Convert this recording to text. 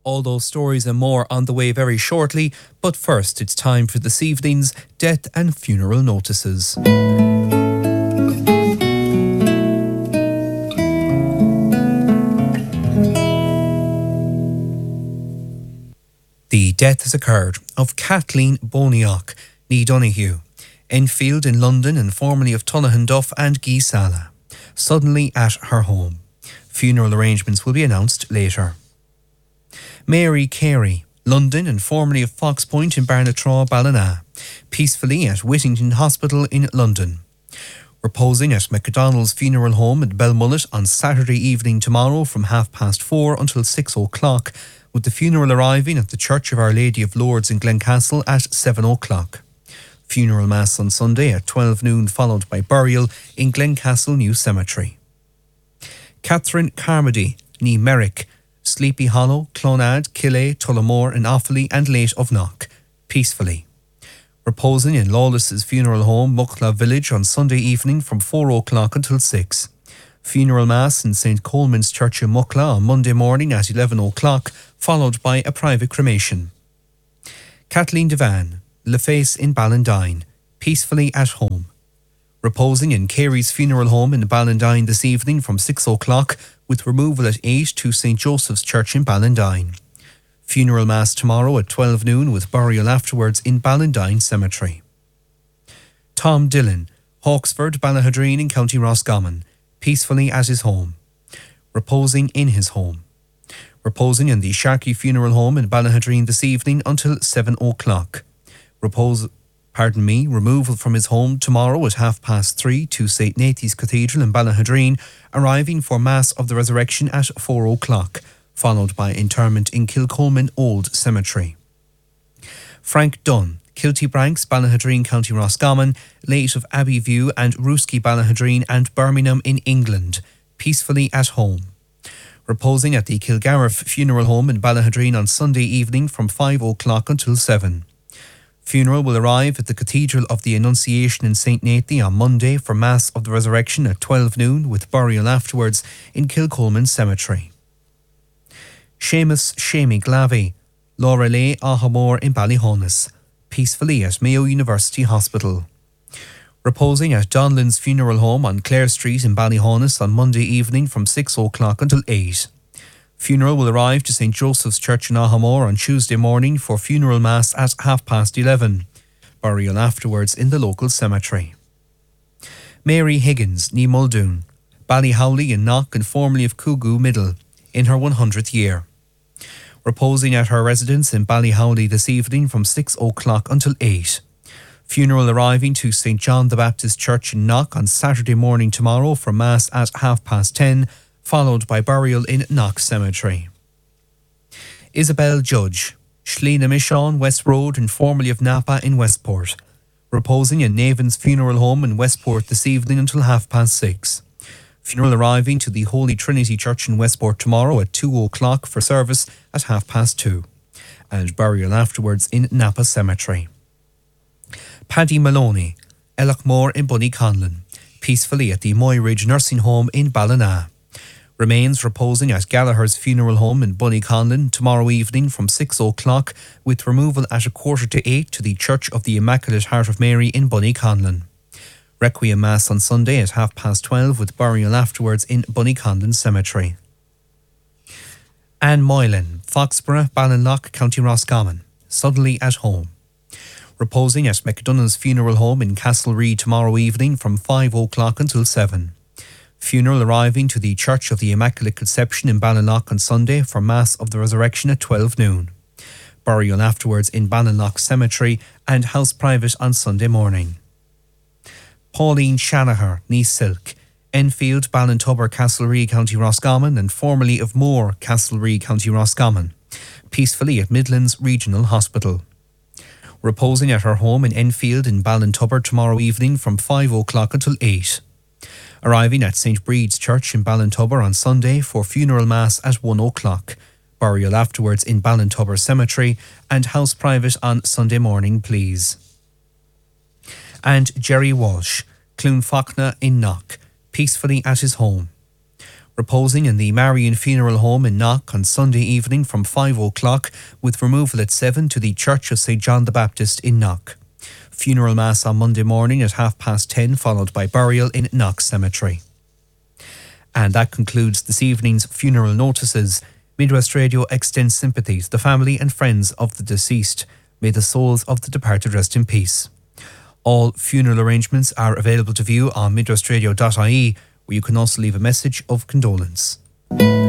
All those stories and more on the way very shortly, but first it's time for this evening's death and funeral notices. The death has occurred of Kathleen Boniach, ní Donoghue, Enfield in London and formerly of Tullahanduff and Geesala, suddenly at her home. Funeral arrangements will be announced later. Mary Carey, London and formerly of Fox Point in Barnatraw, Ballina, peacefully at Whittington Hospital in London. Reposing at MacDonald's Funeral Home at Belmullet on Saturday evening tomorrow from 4:30 until 6 o'clock, with the funeral arriving at the Church of Our Lady of Lourdes in Glencastle at 7 o'clock. Funeral Mass on Sunday at 12 noon, followed by burial in Glencastle New Cemetery. Catherine Carmody, ní Merrick, Sleepy Hollow, Clonard, Killay, Tullamore and Offaly and late of Knock, peacefully. Reposing in Lawless's funeral home, Muckla Village, on Sunday evening from 4 o'clock until 6. Funeral Mass in St. Coleman's Church in Muckla on Monday morning at 11 o'clock, followed by a private cremation. Kathleen Devan, Leface in Ballandine, peacefully at home. Reposing in Carey's funeral home in Ballandine this evening from 6 o'clock, with removal at 8 to St. Joseph's Church in Ballandine. Funeral Mass tomorrow at 12 noon with burial afterwards in Ballandine Cemetery. Tom Dillon, Hawksford, Ballahadreen in County Roscommon, peacefully at his home. Reposing in his home. Reposing in the Sharkey Funeral Home in Ballahadreen this evening until 7 o'clock. Removal from his home tomorrow at 3:30 to St. Nathan's Cathedral in Ballahadreen, arriving for Mass of the Resurrection at 4 o'clock, followed by interment in Kilcolman Old Cemetery. Frank Dunn, Kiltybranks, Ballahadreen, County Roscommon, late of Abbeyview and Rooskey, Ballahadreen and Birmingham in England, peacefully at home. Reposing at the Kilgariff Funeral Home in Ballahadreen on Sunday evening from 5 o'clock until 7. Funeral will arrive at the Cathedral of the Annunciation in St. Nathan on Monday for Mass of the Resurrection at 12 noon with burial afterwards in Kilcolman Cemetery. Seamus Shamey Glavey, Lorelei Ahamore in Ballyhonus, peacefully at Mayo University Hospital. Reposing at Donlan's Funeral Home on Clare Street in Ballyhonus on Monday evening from 6 o'clock until 8. Funeral will arrive to St. Joseph's Church in Ahamore on Tuesday morning for funeral mass at 11:30. Burial afterwards in the local cemetery. Mary Higgins, ní Muldoon, Ballyhowley in Knock and formerly of Coogoo Middle, in her 100th year. Reposing at her residence in Ballyhowley this evening from 6 o'clock until 8. Funeral arriving to St. John the Baptist Church in Knock on Saturday morning tomorrow for Mass at 10:30, followed by burial in Knock Cemetery. Isabel Judge, Shlina Michon, West Road and formerly of Napa in Westport. Reposing in Navan's Funeral Home in Westport this evening until 6:30. Funeral arriving to the Holy Trinity Church in Westport tomorrow at 2 o'clock for service at 2:30. And burial afterwards in Napa Cemetery. Paddy Maloney, Ellachmore in Bunnyconlon, peacefully at the Moyridge Nursing Home in Ballina. Remains reposing at Gallagher's Funeral Home in Bunnyconlon tomorrow evening from 6 o'clock, with removal at 7:45 to the Church of the Immaculate Heart of Mary in Bunnyconlon. Requiem Mass on Sunday at 12:30 with burial afterwards in Bunnyconlon Cemetery. Anne Moylan, Foxborough, Ballinlough, County Roscommon, suddenly at home. Reposing at McDonough's Funeral Home in Castlereagh tomorrow evening from 5 o'clock until 7. Funeral arriving to the Church of the Immaculate Conception in Ballinlough on Sunday for Mass of the Resurrection at 12 noon. Burial afterwards in Ballinlough Cemetery and house private on Sunday morning. Pauline Shanaher, ní Silk, Enfield, Ballintubber, Castlereagh, County Roscommon and formerly of Moore, Castlereagh, County Roscommon, peacefully at Midlands Regional Hospital. Reposing at her home in Enfield in Ballintubber tomorrow evening from 5 o'clock until 8. Arriving at St. Breed's Church in Ballintubber on Sunday for funeral mass at 1 o'clock. Burial afterwards in Ballintubber Cemetery and house private on Sunday morning, please. And Jerry Walsh, Clonfachna in Knock, peacefully at his home. Reposing in the Marion Funeral Home in Knock on Sunday evening from 5 o'clock, with removal at 7 to the Church of St. John the Baptist in Knock. Funeral Mass on Monday morning at 10:30, followed by burial in Knock Cemetery. And that concludes this evening's funeral notices. Midwest Radio extends sympathy to the family and friends of the deceased. May the souls of the departed rest in peace. All funeral arrangements are available to view on midwestradio.ie, where you can also leave a message of condolence.